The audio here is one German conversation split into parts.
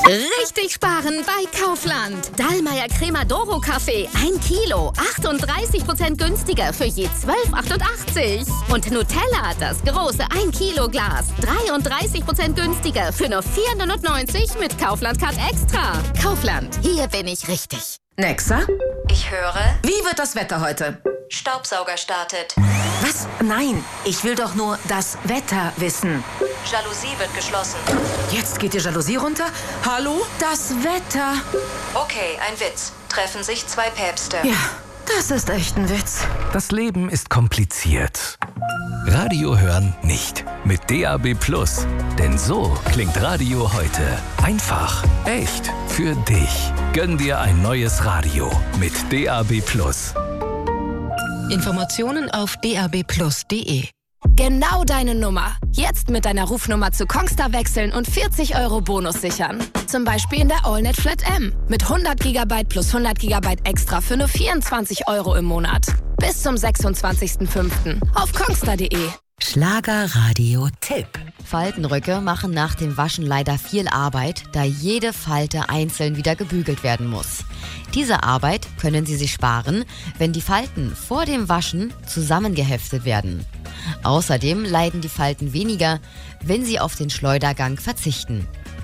Richtig sparen bei Kaufland. Dallmayr Crema Doro Kaffee 1 Kilo, 38% günstiger für je 12,88. Und Nutella, das große 1 Kilo Glas, 33% günstiger für nur 4,99 mit Kaufland Card Extra. Kaufland, hier bin ich richtig. Nexa? Ich höre. Wie wird das Wetter heute? Staubsauger startet. Was? Nein, ich will doch nur das Wetter wissen. Jalousie wird geschlossen. Jetzt geht die Jalousie runter? Hallo? Das Wetter. Okay, ein Witz. Treffen sich 2 Päpste. Ja, das ist echt ein Witz. Das Leben ist kompliziert. Radio hören nicht. Mit DAB+. Denn so klingt Radio heute. Einfach, echt, für dich. Gönn dir ein neues Radio mit DAB+. Informationen auf dab+.de. Genau deine Nummer. Jetzt mit deiner Rufnummer zu Kongstar wechseln und 40 € Bonus sichern. Zum Beispiel in der AllNet Flat M. Mit 100 GB plus 100 GB extra für nur 24 € im Monat. Bis zum 26.05. auf kongstar.de. Schlagerradio-Tipp. Faltenröcke machen nach dem Waschen leider viel Arbeit, da jede Falte einzeln wieder gebügelt werden muss. Diese Arbeit können Sie sich sparen, wenn die Falten vor dem Waschen zusammengeheftet werden. Außerdem leiden die Falten weniger, wenn Sie auf den Schleudergang verzichten.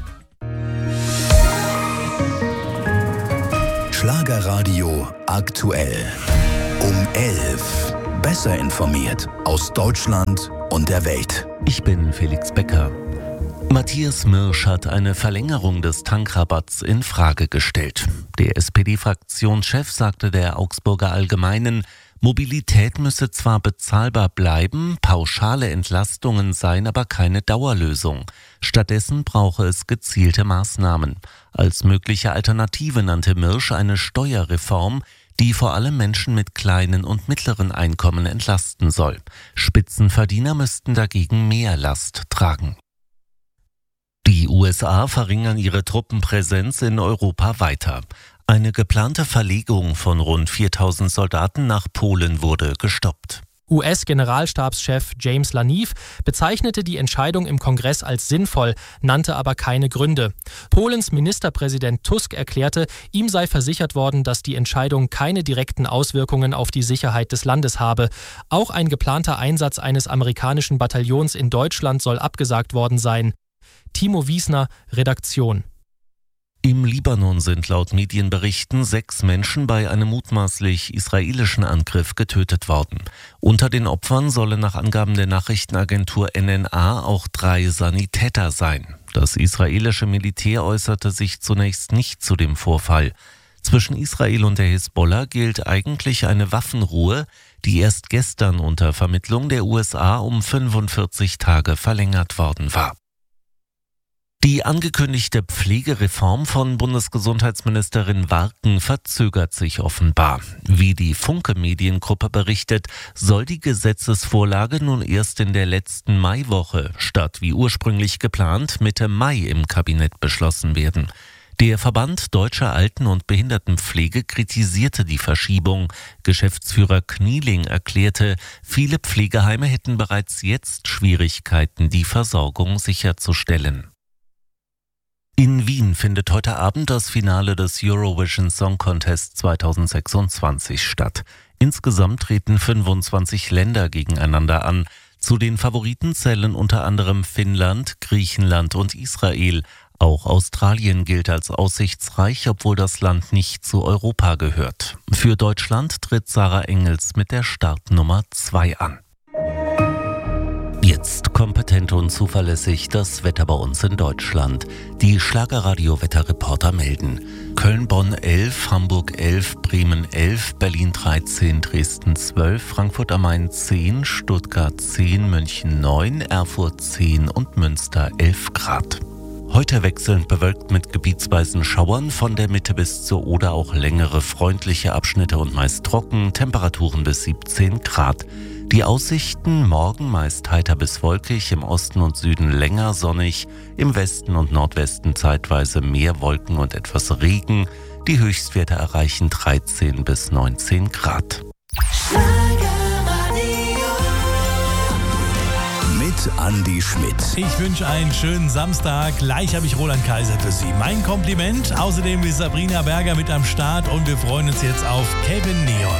Schlagerradio aktuell. Um 11. Besser informiert aus Deutschland und der Welt. Ich bin Felix Becker. Matthias Mirsch hat eine Verlängerung des Tankrabatts in Frage gestellt. Der SPD-Fraktionschef sagte der Augsburger Allgemeinen, Mobilität müsse zwar bezahlbar bleiben, pauschale Entlastungen seien aber keine Dauerlösung. Stattdessen brauche es gezielte Maßnahmen. Als mögliche Alternative nannte Mirsch eine Steuerreform, die vor allem Menschen mit kleinen und mittleren Einkommen entlasten soll. Spitzenverdiener müssten dagegen mehr Last tragen. Die USA verringern ihre Truppenpräsenz in Europa weiter. Eine geplante Verlegung von rund 4.000 Soldaten nach Polen wurde gestoppt. US-Generalstabschef James Lanief bezeichnete die Entscheidung im Kongress als sinnvoll, nannte aber keine Gründe. Polens Ministerpräsident Tusk erklärte, ihm sei versichert worden, dass die Entscheidung keine direkten Auswirkungen auf die Sicherheit des Landes habe. Auch ein geplanter Einsatz eines amerikanischen Bataillons in Deutschland soll abgesagt worden sein. Timo Wiesner, Redaktion. Im Libanon sind laut Medienberichten 6 Menschen bei einem mutmaßlich israelischen Angriff getötet worden. Unter den Opfern sollen nach Angaben der Nachrichtenagentur NNA auch 3 Sanitäter sein. Das israelische Militär äußerte sich zunächst nicht zu dem Vorfall. Zwischen Israel und der Hisbollah gilt eigentlich eine Waffenruhe, die erst gestern unter Vermittlung der USA um 45 Tage verlängert worden war. Die angekündigte Pflegereform von Bundesgesundheitsministerin Warken verzögert sich offenbar. Wie die Funke-Mediengruppe berichtet, soll die Gesetzesvorlage nun erst in der letzten Maiwoche statt wie ursprünglich geplant Mitte Mai im Kabinett beschlossen werden. Der Verband Deutscher Alten- und Behindertenpflege kritisierte die Verschiebung. Geschäftsführer Knieling erklärte, viele Pflegeheime hätten bereits jetzt Schwierigkeiten, die Versorgung sicherzustellen. In Wien findet heute Abend das Finale des Eurovision Song Contest 2026 statt. Insgesamt treten 25 Länder gegeneinander an. Zu den Favoriten zählen unter anderem Finnland, Griechenland und Israel. Auch Australien gilt als aussichtsreich, obwohl das Land nicht zu Europa gehört. Für Deutschland tritt Sarah Engels mit der Startnummer 2 an. Jetzt kompetent und zuverlässig das Wetter bei uns in Deutschland. Die Schlagerradio-Wetterreporter melden: Köln, Bonn 11, Hamburg 11, Bremen 11, Berlin 13, Dresden 12, Frankfurt am Main 10, Stuttgart 10, München 9, Erfurt 10 und Münster 11 Grad. Heute wechselnd bewölkt mit gebietsweisen Schauern, von der Mitte bis zur Oder auch längere freundliche Abschnitte und meist trocken, Temperaturen bis 17 Grad. Die Aussichten: morgen meist heiter bis wolkig, im Osten und Süden länger sonnig, im Westen und Nordwesten zeitweise mehr Wolken und etwas Regen. Die Höchstwerte erreichen 13 bis 19 Grad. Mit Andi Schmidt. Ich wünsche einen schönen Samstag. Gleich habe ich Roland Kaiser für Sie. Mein Kompliment. Außerdem ist Sabrina Berger mit am Start und wir freuen uns jetzt auf Kevin Neon.